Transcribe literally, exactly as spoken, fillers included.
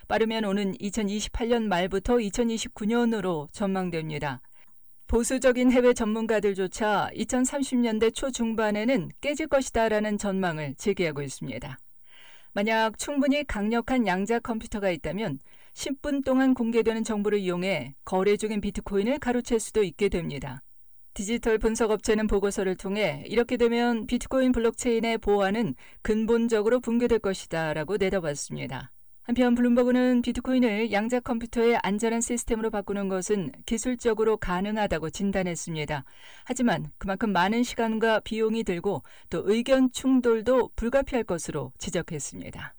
빠르면 오는 이천이십팔 년 말부터 이천이십구 년으로 전망됩니다. 보수적인 해외 전문가들조차 이천삼십 년대 초중반에는 깨질 것이다라는 전망을 제기하고 있습니다. 만약 충분히 강력한 양자 컴퓨터가 있다면 십 분 동안 공개되는 정보를 이용해 거래 중인 비트코인을 가로챌 수도 있게 됩니다. 디지털 분석업체는 보고서를 통해 이렇게 되면 비트코인 블록체인의 보안은 근본적으로 붕괴될 것이다 라고 내다봤습니다. 한편 블룸버그는 비트코인을 양자 컴퓨터의 안전한 시스템으로 바꾸는 것은 기술적으로 가능하다고 진단했습니다. 하지만 그만큼 많은 시간과 비용이 들고 또 의견 충돌도 불가피할 것으로 지적했습니다.